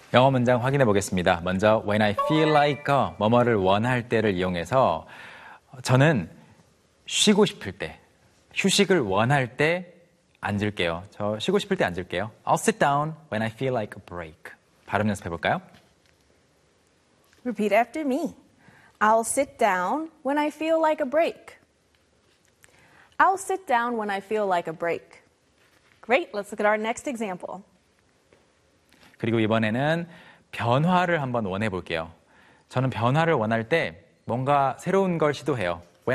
영어 문장 확인해 보겠습니다. 먼저 when I feel like 뭐뭐를 원할 때를 이용해서 저는 쉬고 싶을 때, 휴식을 원할 때 앉을게요. 저 쉬고 싶을 때 앉을게요. I'll sit down when I feel like a break. 발음 연습해 볼까요? Repeat after me. I'll sit down when I feel like a break. I'll sit down when I feel like a break. Great, let's look at our next example. 그리고 이번에는 변화를 한번 원해 볼게요. 저는 변화를 원할 때 뭔가 새로운 걸 시도해요.